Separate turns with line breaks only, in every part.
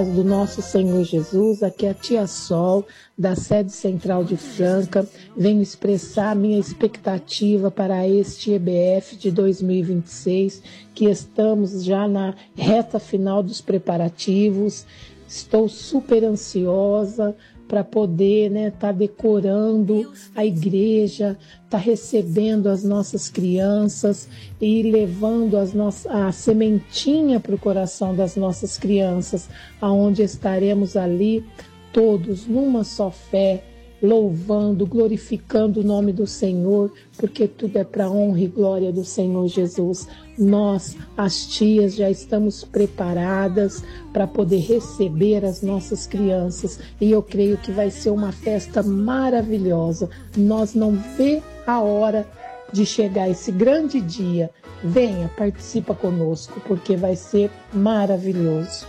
Do nosso Senhor Jesus, aqui é a Tia Sol, da sede central de Franca. Venho expressar minha expectativa para este EBF de 2026, que estamos já na reta final dos preparativos. Estou super ansiosa para poder tá decorando a igreja, tá recebendo as nossas crianças e levando a sementinha para o coração das nossas crianças, aonde estaremos ali todos numa só fé, louvando, glorificando o nome do Senhor, porque tudo é para a honra e glória do Senhor Jesus. Nós, as tias, já estamos preparadas para poder receber as nossas crianças e eu creio que vai ser uma festa maravilhosa. Nós não vê a hora de chegar esse grande dia. Venha, participa conosco, porque vai ser maravilhoso.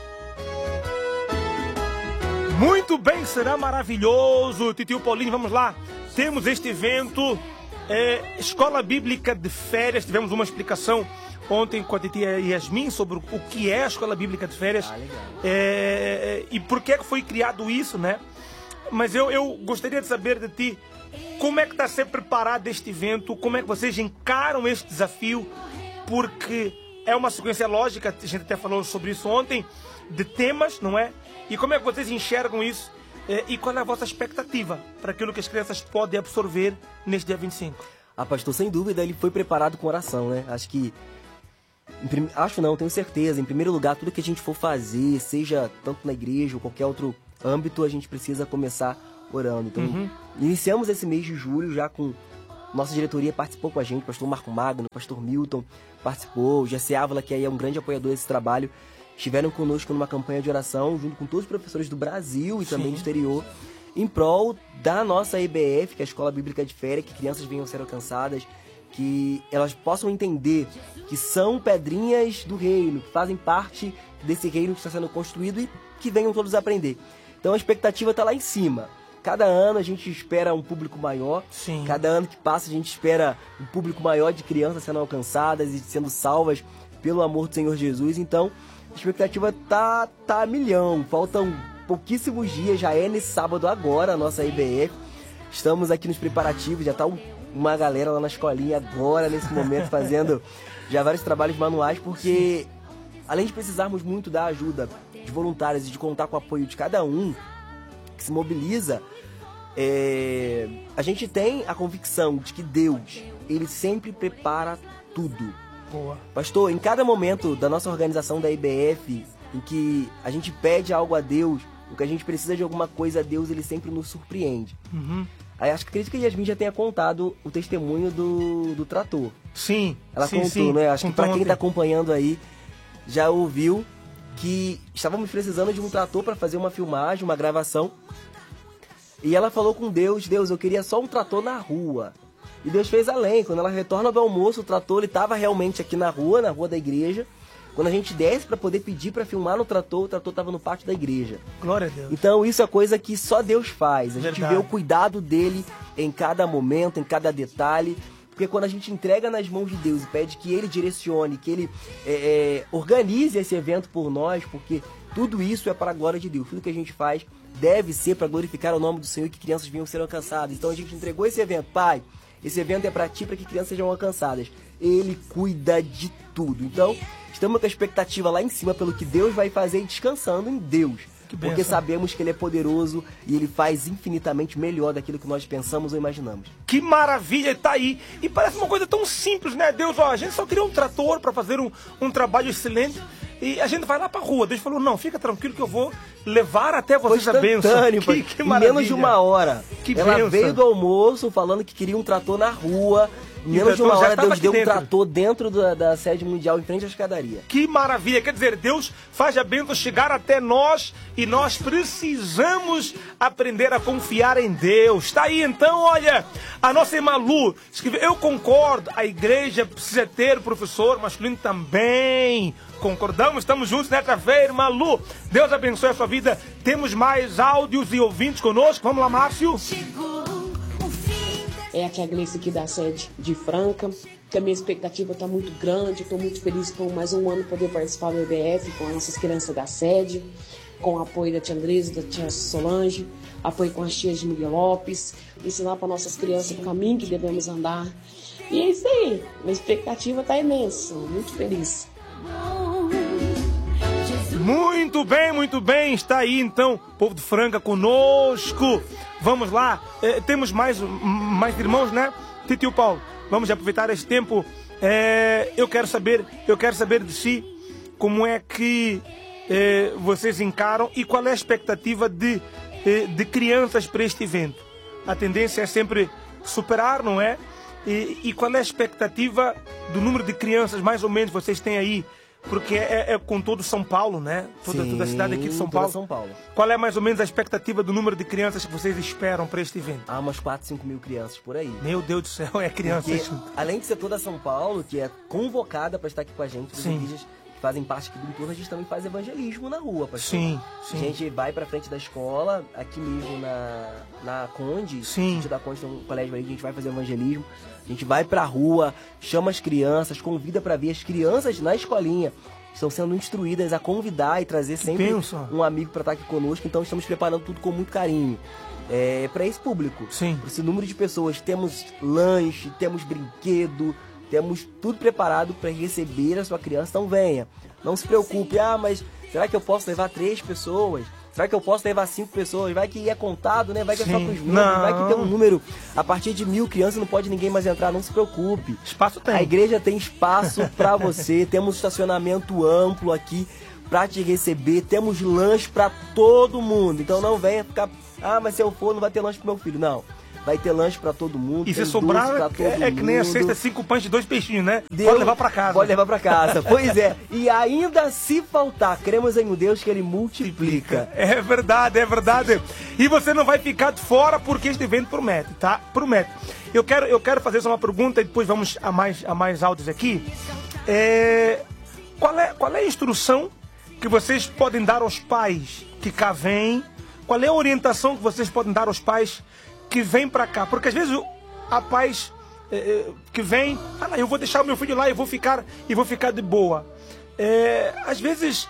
Muito bem, será maravilhoso. Titio Paulinho, vamos lá. Temos este evento, Escola Bíblica de Férias. Tivemos uma explicação ontem com a titia Yasmin sobre o que é a Escola Bíblica de Férias. E por que foi criado isso, né? Mas eu gostaria de saber de ti, como é que está a ser preparado este evento? Como é que vocês encaram este desafio? Porque é uma sequência lógica, a gente até falou sobre isso ontem, de temas, não é? E como é que vocês enxergam isso? E qual é a vossa expectativa para aquilo que as crianças podem absorver neste dia 25?
Pastor, sem dúvida, ele foi preparado com oração, né? Tenho certeza. Em primeiro lugar, tudo que a gente for fazer, seja tanto na igreja ou qualquer outro âmbito, a gente precisa começar orando. Então, iniciamos esse mês de julho já com... Nossa diretoria participou com a gente, pastor Marco Magno, pastor Milton participou, o Jesse Ávila, que aí é um grande apoiador desse trabalho, estiveram conosco numa campanha de oração, junto com todos os professores do Brasil e também do exterior, em prol da nossa EBF, que é a Escola Bíblica de Férias, que crianças venham a ser alcançadas, que elas possam entender que são pedrinhas do reino, que fazem parte desse reino que está sendo construído e que venham todos aprender. Então a expectativa está lá em cima. Cada ano a gente espera um público maior.
Sim.
Cada ano que passa a gente espera um público maior de crianças sendo alcançadas e sendo salvas pelo amor do Senhor Jesus. Então, a expectativa tá a milhão. Faltam pouquíssimos dias, já é nesse sábado agora a nossa IBF. Estamos aqui nos preparativos, já tá uma galera lá na escolinha agora, nesse momento, fazendo já vários trabalhos manuais, porque além de precisarmos muito da ajuda de voluntários e de contar com o apoio de cada um que se mobiliza, a gente tem a convicção de que Deus, Ele sempre prepara tudo.
Boa.
Pastor, em cada momento da nossa organização da IBF, em que a gente pede algo a Deus, o que a gente precisa de alguma coisa a Deus, Ele sempre nos surpreende. Aí acredito que a Yasmin já tenha contado o testemunho do trator.
Sim.
Ela
sim,
contou, né? Acho que pra quem
ontem.
tá acompanhando aí, já ouviu que estávamos precisando de um trator para fazer uma filmagem, uma gravação. E ela falou com Deus, eu queria só um trator na rua. E Deus fez além. Quando ela retorna do almoço, o trator estava realmente aqui na rua da igreja. Quando a gente desce para poder pedir para filmar no trator, o trator estava no pátio da igreja.
Glória a Deus.
Então isso é coisa que só Deus faz. A gente
Verdade.
vê o cuidado dele em cada momento, em cada detalhe. Porque quando a gente entrega nas mãos de Deus e pede que Ele direcione, que Ele organize esse evento por nós, porque tudo isso é para a glória de Deus. Tudo que a gente faz deve ser para glorificar o nome do Senhor e que crianças venham ser alcançadas. Então a gente entregou esse evento. Pai, esse evento é para Ti, para que crianças sejam alcançadas. Ele cuida de tudo. Então, estamos com a expectativa lá em cima pelo que Deus vai fazer e descansando em Deus. Porque sabemos que Ele é poderoso e Ele faz infinitamente melhor daquilo que nós pensamos ou imaginamos.
Que maravilha, tá aí. E parece uma coisa tão simples, né? Deus, a gente só queria um trator para fazer um trabalho excelente. E a gente vai lá pra rua. Deus falou, não, fica tranquilo que eu vou levar até vocês a bênção. Que
em
maravilha.
menos de uma hora.
Que
ela
bênção.
veio do almoço falando que queria um trator na rua. Em menos de uma hora, Deus deu um trator dentro da sede mundial, em frente à escadaria.
Que maravilha! Quer dizer, Deus faz a bênção chegar até nós e nós precisamos aprender a confiar em Deus. Tá aí, então, olha, a nossa irmã Lu escreveu, eu concordo, a igreja precisa ter professor masculino também. Concordamos, estamos juntos nessa vez, irmã Lu. Deus abençoe a sua vida. Temos mais áudios e ouvintes conosco. Vamos lá, Márcio.
Aqui é a Gleice aqui da sede de Franca, que a minha expectativa está muito grande, estou muito feliz por mais um ano poder participar do EBF com as nossas crianças da sede. com o apoio da tia Andresa, da tia Solange, apoio com as tias de Miguel Lopes, ensinar para nossas crianças o caminho que devemos andar. E é isso aí, minha expectativa está imensa, muito feliz.
Muito bem, está aí então, povo de Franca conosco. Vamos lá, temos mais irmãos, né? Titio Paulo, vamos aproveitar esse tempo. Eu quero saber de si, como é que vocês encaram e qual é a expectativa de crianças para este evento. A tendência é sempre superar, não é? E qual é a expectativa do número de crianças, mais ou menos, vocês têm aí? Porque é com todo São Paulo, né? Toda a cidade aqui de São Paulo.
São Paulo.
Qual é mais ou menos a expectativa do número de crianças que vocês esperam para este evento?
Umas 4, 5 mil crianças por aí.
Meu Deus do céu, é crianças.
Porque, além de ser toda São Paulo, que é convocada para estar aqui com a gente, os igrejas que fazem parte aqui do entorno, a gente também faz evangelismo na rua, pastor.
Sim.
A gente vai pra frente da escola, aqui mesmo na Conde, sítio da Conde, tem um colégio ali, a gente vai fazer evangelismo. A gente vai pra rua, chama as crianças, convida para ver as crianças na escolinha. Estão sendo instruídas a convidar e trazer sempre um amigo para estar aqui conosco. Então estamos preparando tudo com muito carinho. Para esse público.
Sim.
Para esse número de pessoas. Temos lanche, temos brinquedo, temos tudo preparado para receber a sua criança. Então venha. Não se preocupe. Mas será que eu posso levar 3 pessoas? Será que eu posso levar 5 pessoas? Vai que é contado, né? Vai que é só com os números. Vai que tem um número. A partir de 1000 crianças não pode ninguém mais entrar. Não se preocupe.
Espaço tem.
A igreja tem espaço para você. Temos estacionamento amplo aqui para te receber. Temos lanche para todo mundo. Então não venha ficar... mas se eu for não vai ter lanche pro meu filho. Não. Vai ter lanche pra todo mundo.
E se sobrar, é que nem a cesta, 5 pães de 2 peixinhos, né?
Pode levar pra casa. Pode levar pra casa, pois é. E ainda se faltar, cremos em um Deus que Ele multiplica.
É verdade. E você não vai ficar de fora porque este evento promete, tá? Promete. Eu quero fazer só uma pergunta e depois vamos a mais áudios aqui. Qual é a instrução que vocês podem dar aos pais que cá vêm? Qual é a orientação que vocês podem dar aos pais que vem pra cá? Porque às vezes há pais que vêm, eu vou deixar o meu filho lá e vou ficar de boa. Às vezes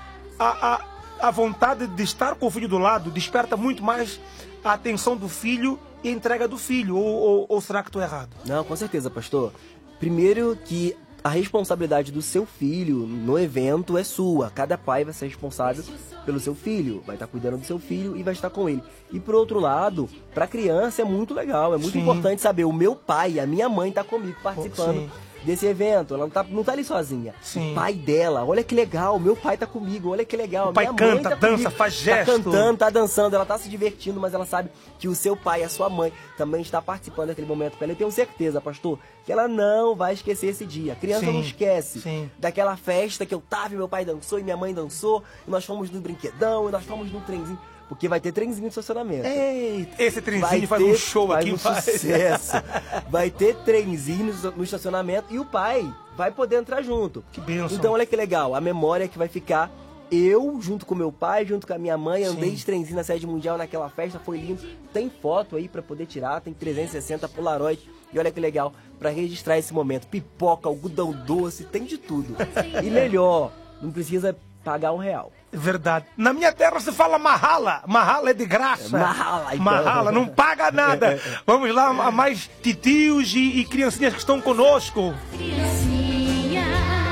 a vontade de estar com o filho do lado desperta muito mais a atenção do filho e a entrega do filho. Ou será que estou errado?
Não, com certeza, pastor. Primeiro que a responsabilidade do seu filho no evento é sua. Cada pai vai ser responsável pelo seu filho, vai estar cuidando do seu filho e vai estar com ele. E por outro lado, para a criança é muito legal, é muito importante saber, o meu pai, a minha mãe está comigo participando desse evento. Ela não tá ali sozinha. O pai dela, olha que legal, meu pai tá comigo, olha que legal.
O pai canta, dança, faz gesto.
Tá cantando, tá dançando, ela tá se divertindo, mas ela sabe que o seu pai, a sua mãe, também está participando daquele momento com ela. Eu tenho certeza, pastor, que ela não vai esquecer esse dia. A criança não esquece daquela festa que eu tava e meu pai dançou e minha mãe dançou, e nós fomos no brinquedão, e nós fomos no trenzinho. Porque vai ter trenzinho de estacionamento.
Eita, esse trenzinho faz um show aqui.
Faz um sucesso. Vai ter trenzinho no estacionamento e o pai vai poder entrar junto.
Que bênção.
Então olha que legal, a memória que vai ficar... Eu, junto com meu pai, junto com a minha mãe, andei de trenzinho na sede mundial naquela festa, foi lindo. Tem foto aí pra poder tirar, tem 360 Polaroid. E olha que legal, pra registrar esse momento. Pipoca, algodão doce, tem de tudo. E melhor, não precisa pagar R$1.
Verdade. Na minha terra se fala marrala. Marrala é de graça.
Marrala, então.
Marrala, não paga nada. Vamos lá, a mais titios e criancinhas que estão conosco.
Criancinhas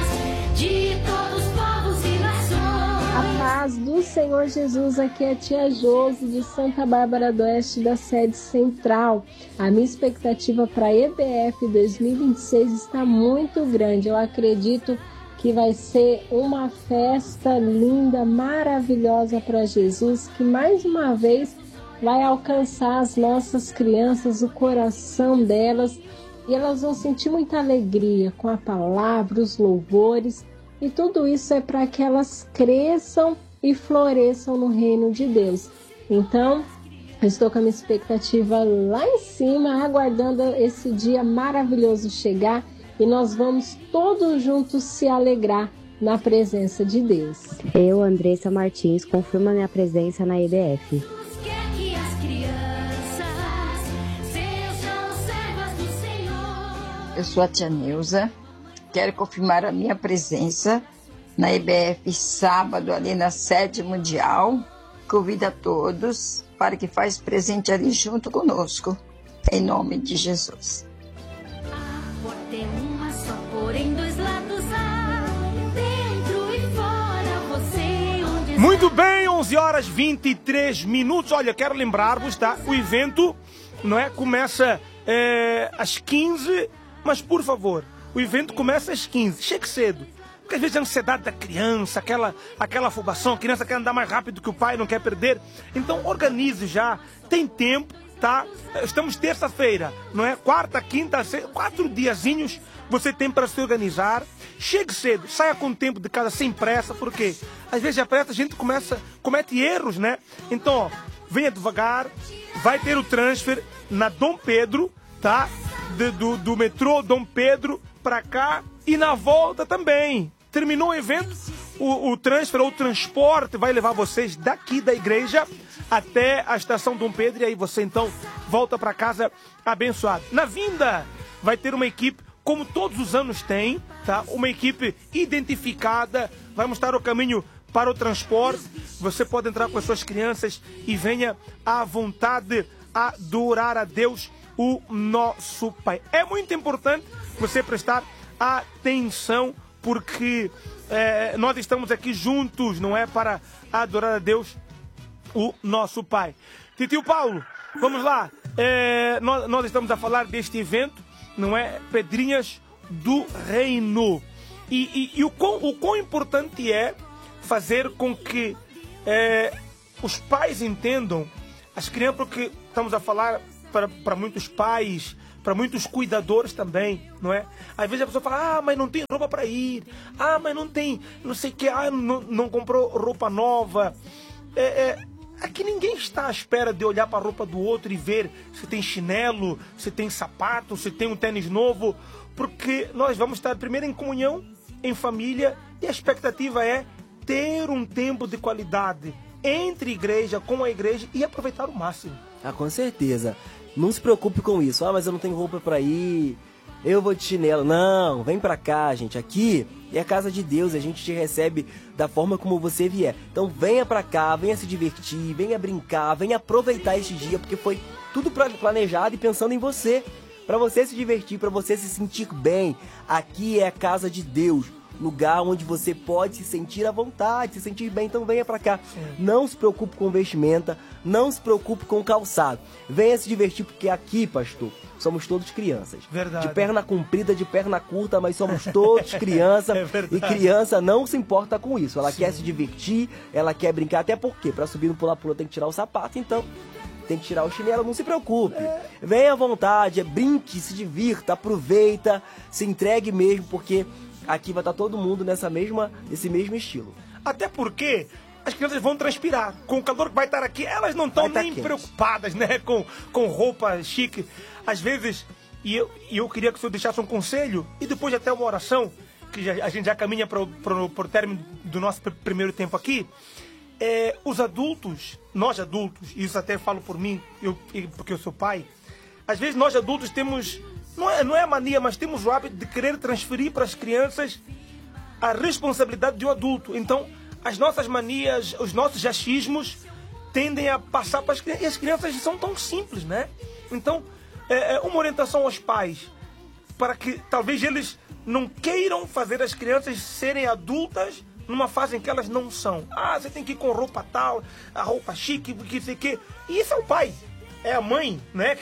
de todos os povos e nações.
A paz do Senhor Jesus, aqui é a tia Josi de Santa Bárbara do Oeste, da sede central. A minha expectativa para a EBF 2026 está muito grande. Eu acredito que vai ser uma festa linda, maravilhosa para Jesus, que mais uma vez vai alcançar as nossas crianças, o coração delas, e elas vão sentir muita alegria com a palavra, os louvores, e tudo isso é para que elas cresçam e floresçam no reino de Deus. Então, eu estou com a minha expectativa lá em cima, aguardando esse dia maravilhoso chegar, e nós vamos todos juntos se alegrar na presença de Deus.
Eu, Andressa Martins, confirmo a minha presença na EBF.
Quer que as crianças sejam servas do Senhor.
Eu sou a tia Neuza, quero confirmar a minha presença na EBF sábado ali na sede mundial. convida a todos para que façam presente ali junto conosco. Em nome de Jesus.
A porta é uma só, porém dois lados há. Dentro e fora, você onde está.
Muito bem, 11 horas 23 minutos. Olha, quero lembrar-vos, tá? O evento, não é? Começa às 15, mas por favor, o evento começa às 15. Chegue cedo. Porque às vezes a ansiedade da criança, aquela afobação, a criança quer andar mais rápido que o pai, não quer perder. Então organize já, tem tempo, tá? Estamos terça-feira, não é? Quarta, quinta, sexta, 4 diazinhos você tem para se organizar. Chegue cedo, saia com tempo de casa sem pressa, porque às vezes a pressa a gente comete erros, né? Então, ó, venha devagar, vai ter o transfer na Dom Pedro, tá? Do metrô Dom Pedro para cá e na volta também. Terminou o evento, o transfer ou o transporte vai levar vocês daqui da igreja até a estação Dom Pedro e aí você então volta para casa abençoado. Na vinda vai ter uma equipe, como todos os anos tem, tá? Uma equipe identificada, vai mostrar o caminho para o transporte. Você pode entrar com as suas crianças e venha à vontade adorar a Deus, o nosso Pai. É muito importante você prestar atenção, porque nós estamos aqui juntos, não é? Para adorar a Deus, o nosso Pai. Titio Paulo, vamos lá. Nós estamos a falar deste evento, não é? Pedrinhas do Reino. E o quão importante é fazer com que os pais entendam, as crianças, porque estamos a falar para muitos pais, para muitos cuidadores também, não é? Às vezes a pessoa fala, mas não tem roupa para ir, mas não tem, não sei o que, não comprou roupa nova. Aqui ninguém está à espera de olhar para a roupa do outro e ver se tem chinelo, se tem sapato, se tem um tênis novo, porque nós vamos estar primeiro em comunhão, em família, e a expectativa é ter um tempo de qualidade entre igreja, com a igreja, e aproveitar o máximo.
Com certeza. Não se preocupe com isso. Mas eu não tenho roupa pra ir, eu vou de chinelo. Não, vem pra cá, gente. Aqui é a casa de Deus, a gente te recebe da forma como você vier. Então venha pra cá, venha se divertir, venha brincar, venha aproveitar este dia, porque foi tudo planejado e pensando em você. Pra você se divertir, pra você se sentir bem. Aqui é a casa de Deus, lugar onde você pode se sentir à vontade, se sentir bem, então venha pra cá. Sim. Não se preocupe com vestimenta, não se preocupe com calçado. Venha se divertir, porque aqui, pastor, somos todos crianças.
Verdade.
De perna comprida, de perna curta, mas somos todos criança. E criança não se importa com isso. Ela quer se divertir, ela quer brincar, até porque para subir no pula-pula tem que tirar o sapato, então tem que tirar o chinelo, não se preocupe. Venha à vontade, brinque, se divirta, aproveita, se entregue mesmo, porque aqui vai estar todo mundo nesse mesmo estilo.
Até porque as crianças vão transpirar. Com o calor que vai estar aqui, elas não estão nem preocupadas, né? Com roupa chique. Às vezes, e eu queria que o senhor deixasse um conselho, e depois até uma oração, que a gente já caminha para o término do nosso primeiro tempo aqui. Os adultos, nós adultos, e isso até falo por mim, porque eu sou pai, às vezes nós adultos temos, não é a mania, mas temos o hábito de querer transferir para as crianças a responsabilidade de um adulto. Então, as nossas manias, os nossos achismos tendem a passar para as crianças, e as crianças são tão simples, né? Então, uma orientação aos pais, para que talvez eles não queiram fazer as crianças serem adultas numa fase em que elas não são. Você tem que ir com roupa tal, a roupa chique, que sei o quê. E isso é o pai, é a mãe, né?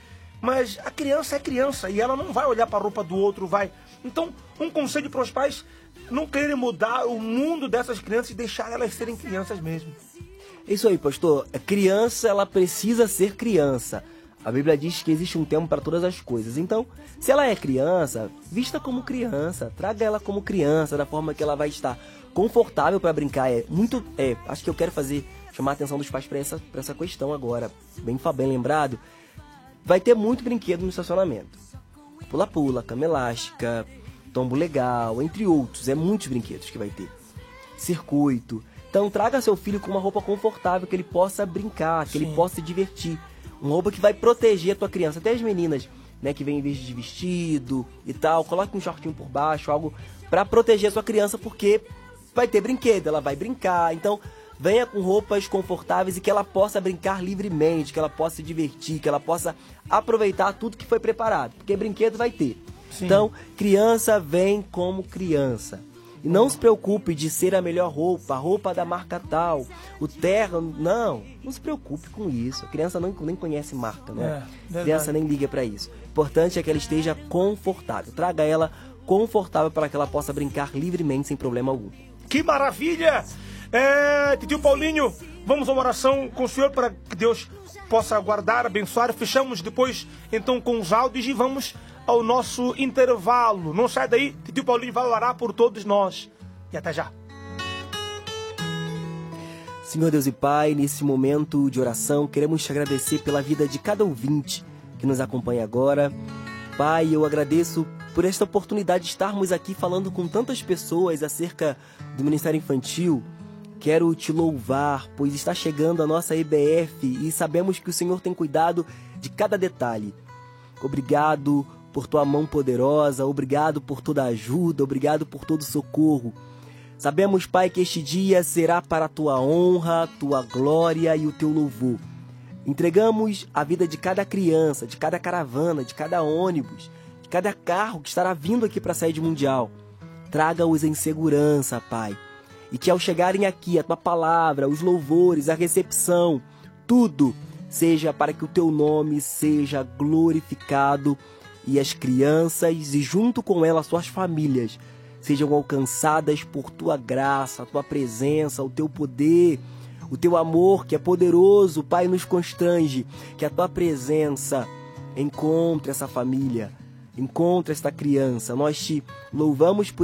Mas a criança é criança e ela não vai olhar para a roupa do outro, vai. Então, um conselho para os pais: não querem mudar o mundo dessas crianças e deixar elas serem crianças mesmo.
Isso aí, pastor. A criança, ela precisa ser criança. A Bíblia diz que existe um tempo para todas as coisas. Então, se ela é criança, vista como criança, traga ela como criança, da forma que ela vai estar confortável para brincar. Acho que eu quero chamar a atenção dos pais para essa questão agora. Bem lembrado. Vai ter muito brinquedo no estacionamento. Pula-pula, cama elástica, tombo legal, entre outros. Muitos brinquedos que vai ter. Circuito. Então, traga seu filho com uma roupa confortável, que ele possa brincar, que ele possa se divertir. Uma roupa que vai proteger a tua criança. Até as meninas, né, que vêm em vez de vestido e tal, coloque um shortinho por baixo, algo para proteger a sua criança, porque vai ter brinquedo, ela vai brincar. Então, venha com roupas confortáveis e que ela possa brincar livremente, que ela possa se divertir, que ela possa aproveitar tudo que foi preparado, porque brinquedo vai ter. Sim. Então, criança vem como criança. E não se preocupe de ser a melhor roupa, a roupa da marca tal, o terno, não se preocupe com isso. A criança nem conhece marca, né? A criança nem liga para isso. O importante é que ela esteja confortável. Traga ela confortável para que ela possa brincar livremente, sem problema algum.
Que maravilha! Titio Paulinho, vamos a uma oração com o senhor para que Deus possa guardar, abençoar. Fechamos depois então com os áudios e vamos ao nosso intervalo. Não sai daí, Titio Paulinho vai orar por todos nós. E até já.
Senhor Deus e Pai, nesse momento de oração, queremos te agradecer pela vida de cada ouvinte que nos acompanha agora. Pai, eu agradeço por esta oportunidade de estarmos aqui falando com tantas pessoas acerca do Ministério Infantil. Quero te louvar, pois está chegando a nossa EBF e sabemos que o Senhor tem cuidado de cada detalhe. Obrigado por tua mão poderosa, obrigado por toda a ajuda, obrigado por todo o socorro. Sabemos, Pai, que este dia será para a tua honra, tua glória e o teu louvor. Entregamos a vida de cada criança, de cada caravana, de cada ônibus, de cada carro que estará vindo aqui para a sede mundial. Traga-os em segurança, Pai. E que ao chegarem aqui, a tua palavra, os louvores, a recepção, tudo seja para que o teu nome seja glorificado e as crianças e junto com elas suas famílias sejam alcançadas por tua graça, a tua presença, o teu poder, o teu amor que é poderoso. Pai, nos constrange que a tua presença encontre essa família, encontre esta criança. Nós te louvamos por